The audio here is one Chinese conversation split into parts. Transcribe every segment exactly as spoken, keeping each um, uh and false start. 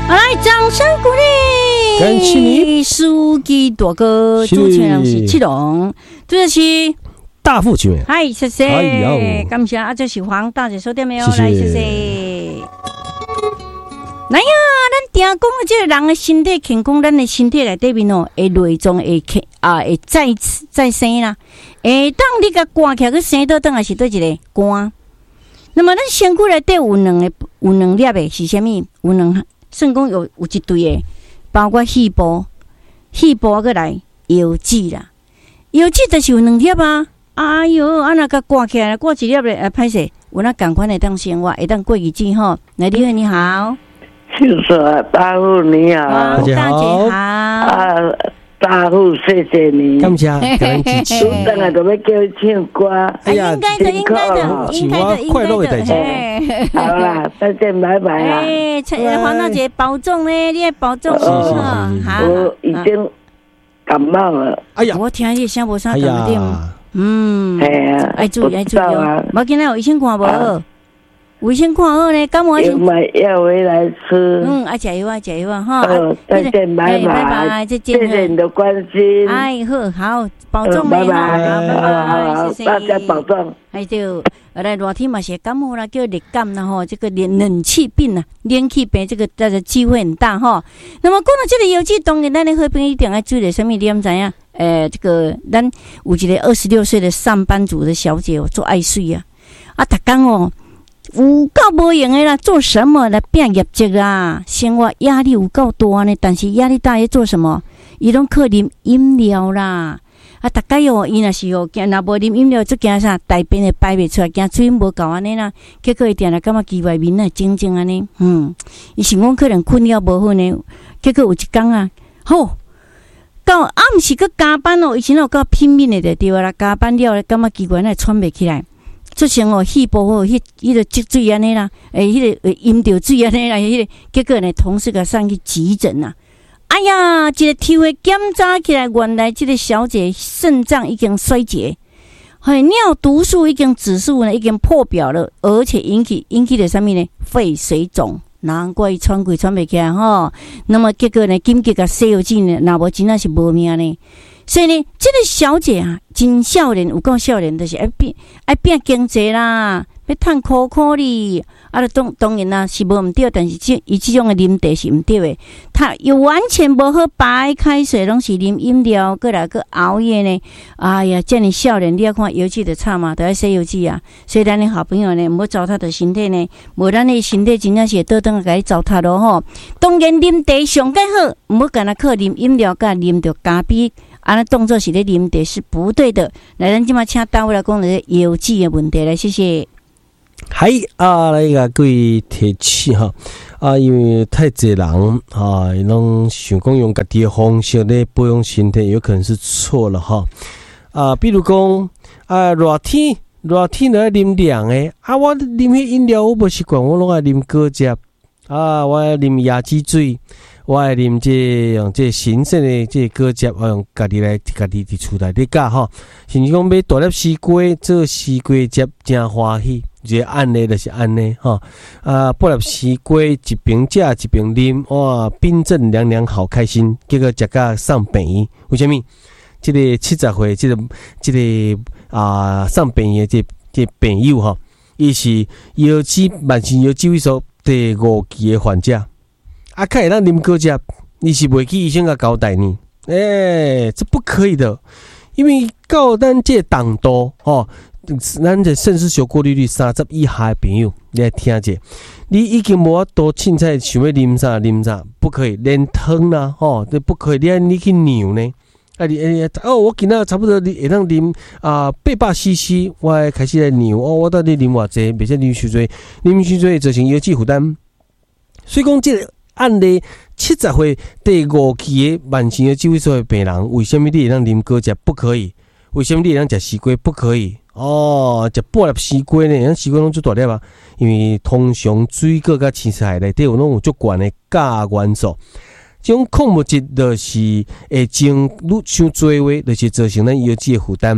好，来，掌声鼓励！ 感谢你， 书记大哥，主持人是七龙，这是大富群。 嗨，谢谢， 哎、 感谢啊，这是黄大姐收点没有？ 谢谢来，谢谢。来呀，咱听讲的这个人的身体健康，咱的身体内底面哦，会内脏会啊会再再生啦。诶，当你甲刮起来，佮生倒转来是对一个刮。那么咱身躯内底有两个有两粒的是啥物？有两算讲有有一堆的，包括细胞、细胞过来腰子啦，腰子就是有两粒啊。哎哟，啊那甲刮起来，刮一粒咧，啊歹势，有那共款的当生活，会当过日子吼。来，你好，你好。 就是啊，大户你好， 大姐好， 啊，大户谢谢你， 感谢，感谢支持。 等下都要叫唱歌， 哎呀， 应该的，应该的，应该的， 快乐的代志。好啦，再见，拜拜啦。 哎，黄大姐保重呢，你也保重哦。好， 我已经感冒了。 哎呀， 我听你声无啥感冒。嗯， 哎呀， 爱注意，爱注意哦。无今仔有医生看无？卫生看好呢，感冒有买药回来吃。 嗯，啊，加油啊，加油啊，哈！ 哦，再见，拜拜， 拜拜，再见。 谢谢你的关心。 哎，好，好，保重， 拜拜， 拜拜，谢谢大家保重。 哎对，来热天嘛是感冒啦，叫热感啦吼，这个冷冷气病啊，冷气病这个这个机会很大哈。那么讲到这个药剂，当然咱的好朋友一定要注意什么？你们知影？呃，这个咱有一个二十六岁的上班族的小姐哦，做爱睡啊，啊，逐工哦。有够无用的啦，做什么来变业绩啦？生活压力有够大呢，但是压力大要做什么？伊拢靠啉饮料啦。啊，大概哦，伊若是哦，若无啉饮料，就惊啥？大便会排袂出来，惊水无够安尼啦。结果伊定来感觉奇怪，面啊整整安尼。嗯，伊想讲可能困了无好呢。结果有一工啊，吼，到暗时佮加班哦，以前有够拼命的就对啦。加班了，感觉奇怪，那喘袂起来。做成哦，细胞哦，迄迄个积水安尼啦，诶，迄个饮着水安尼啦，迄个结果呢，同事甲送去急诊啦。哎呀，一个体会检查起来，原来这个小姐肾脏已经衰竭，嘿，尿毒素已经指数呢已经破表了，而且引起引起的什么呢？肺水肿，难怪伊喘气喘袂起来吼。那么结果呢，紧急甲西药剂呢，若无真正是无命呢。所以呢，这个小姐啊，真少年，有够少年，就是爱变爱变经济啦，要赚苦苦哩。啊，当当然啦，是无毋对，但是这伊这种的啉茶是毋对的。他又完全无喝白开水，拢是啉饮料，过来个熬夜呢。哎呀，这样少年，你要看油剂的差嘛，都要洗油剂啊。所以咱的好朋友呢，唔好糟蹋的身体呢，无咱的身体真正是倒转来糟蹋咯吼。当然啉茶上介好，唔好干那靠啉饮料，甲啉着咖啡。安尼动作是咧啉茶是不对的。来，咱即马请单位来讲咧药剂的问题来，谢谢。 嗨啊，来个各位提起哈啊，因为太济人啊，拢想讲用家己的方式咧保养身体，有可能是错了哈啊。比如讲啊，热天热天来啉凉的啊，我啉迄饮料我无习惯，我拢爱啉果汁啊，我爱啉椰子水。我爱啉这用这新鲜的这果汁，我用家己来家己伫厝内底教吼，甚至讲买大粒西瓜做西瓜汁，真欢喜。这安尼就是安尼吼啊，半粒西瓜一边食一边啉，哇，冰镇凉凉好开心。结果食到送病院，为什么？这个七十岁，这个这个啊送病院的这这朋友吼，伊是腰肌慢性腰肌萎缩第五期的患者。啊，看会当啉果汁，你是袂去医生甲交代呢？哎、欸，这不可以的，因为到咱这档度哦，咱这肾丝球过滤率三十以下的朋友，你来听者，你已经无法多凊彩想要啉啥啉啥，不可以，连汤啦，吼、哦，这不可以，你你去扭呢？啊，你哎哦，我今仔差不多会当啉啊八百 C C， 我开始来扭哦，我到底啉偌济，袂使啉伤济，啉伤济造成腰肌负担，所以讲这个。按例七十岁第五期的慢性的肌萎缩的病人，为什么你会当啉果汁不可以？为什么你会当食西瓜不可以？哦，食半粒西瓜呢？咱西瓜拢做大粒啊，因为通常水果甲青菜内底有拢有足悬的钾元素，这种矿物质就是会增愈伤多话，就是造成咱腰肌的负担。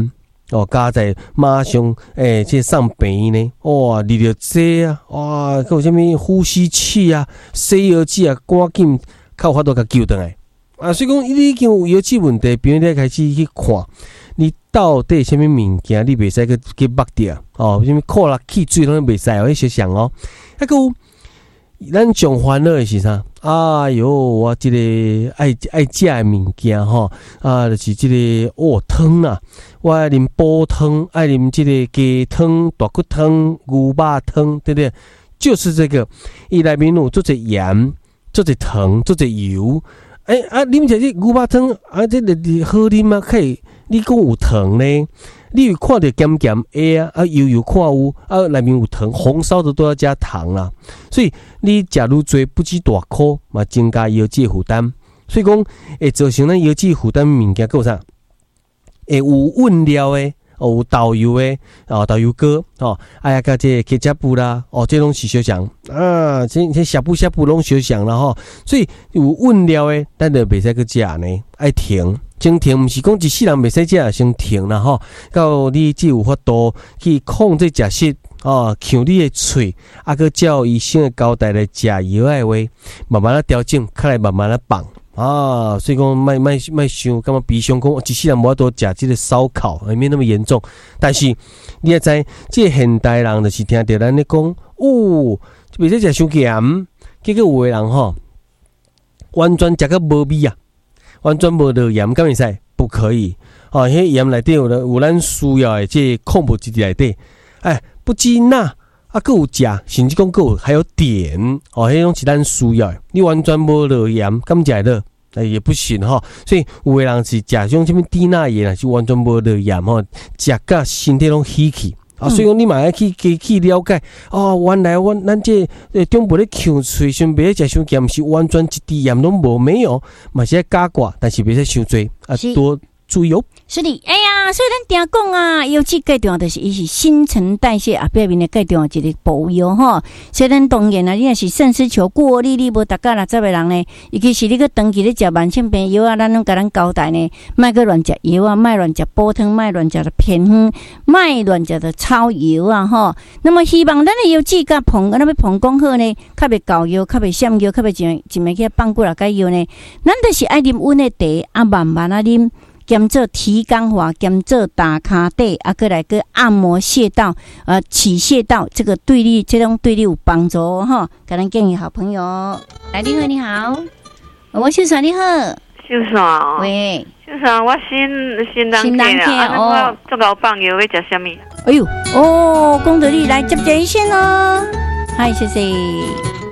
哦，加在马上诶，这上病呢，哇，你着这啊，哇，佮有啥物呼吸器啊、洗药剂啊，赶紧靠法度甲救倒来啊！所以讲，你已经有药剂问题，病院开始去看，你到底啥物物件你袂使去去剥掉哦？啥物扩啦气水拢袂使哦，迄些想哦，还有咱上烦恼的是啥？哎哟，我即个爱爱食的物件吼，啊，就是即个哦汤啊，我爱啉煲汤，爱啉即个鸡汤、大骨汤、牛肉汤，对不对？就是这个，伊内面有做者盐、做者糖、做者油。哎啊，啉者这牛肉汤啊，这个好啉吗？可以，你讲有糖呢？你有看到咸咸的啊，啊油油看有啊，内面有糖，红烧的都要加糖啦。所以你食愈多，不止大颗，嘛增加药剂负担。所以讲会造成咱药剂负担物件，有啥？会有混料的，哦，有豆油的，哦，豆油膏，哦，哎呀，甲这ketchup布啦，哦，这拢是小强啊，这这呷哺呷哺拢小强啦吼。所以有混料的，咱就袂使去食呢，爱停。先停，毋是讲一世人袂使食，先停啦吼。到你只有法度去控制食食哦，呛你的喙，啊，佮照医生的交代来食药的话，慢慢啊调整，较来慢慢啊放啊。所以讲，莫莫莫想，感觉悲伤讲一世人无法度食即个烧烤，还没那么严重。但是你也知，即个现代人就是听到咱咧讲，哦，袂使食伤咸，结果有的人吼，完全食个无味啊。完全无落盐，敢会使？不可以哦。迄盐内底有有咱需要的这矿物质内底，哎，不止钠啊，佮有钾，甚至讲佮有还有碘哦，迄种是咱需要的。你完全无落盐，敢食得？哎，也不行哈。所以有的人是食种什么低钠盐，是完全无落盐吼，食甲身体拢稀去。啊，所以讲你嘛要去去去了解哦，原来阮咱这呃中部咧呛喙，先别食伤咸，是完全一滴盐拢无没有，嘛是要加挂，但是别使伤多啊，多注意哦。 是的，哎呀，所以咱定讲啊，尤其最重要的是，伊是新陈代谢啊，表面的最重要一个保养吼。所以咱当然啊，你若是肾丝球过滤，你无达到六十个人呢，尤其是你个长期咧食慢性病药啊，咱拢甲咱交代呢，莫去乱食药啊，莫乱食补汤，莫乱食的偏方，莫乱食的超油啊吼。那么希望咱的药剂甲膨，咱要膨讲好呢，较袂高药，较袂闪药，较袂一一枚去放几啊个药呢，咱就是爱啉温的茶啊，慢慢啊啉。兼做提肛法，兼做打卡底，啊，过来个按摩穴道，呃，起穴道，这个对你这种对你有帮助哈。给咱建议好朋友，来，你好，你好，我秀爽，你好， 秀爽， 喂， 秀爽，我新新当天啊，我做老放药要食什么？ 哎呦，哦，功德力来接接一线哦，嗨，谢谢。